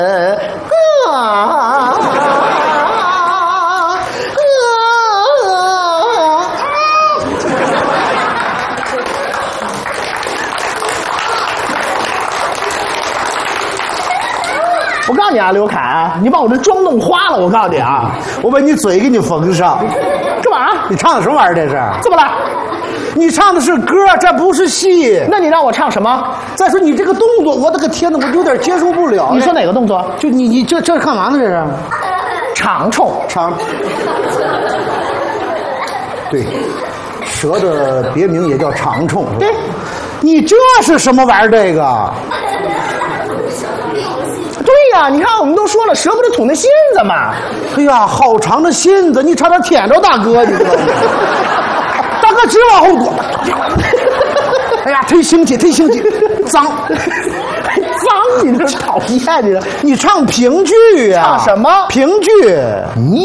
我告诉你啊，刘凯，你把我这妆弄花了。我告诉你啊， 我把你嘴给你缝上。 干嘛？ 你唱的什么玩意儿？这是？ 怎么了？ 你唱的是歌，这不是戏。 那你让我唱什么？ 再说你这个动作，我的个天哪，我有点接受不了。 你说哪个动作？ 就你这干嘛呢？这是？ 长虫。 对，蛇的别名也叫长虫。 对， 你这是什么玩意儿？这个？ 对呀，你看我们都说了，蛇不是吐那信子吗？ 哎呀，好长的信子，你差点舔着大哥，你知道吗？大哥直往后躲。哎呀，忒腥气，脏， 脏，你这讨厌你的。 你唱评剧呀？ 唱什么评剧？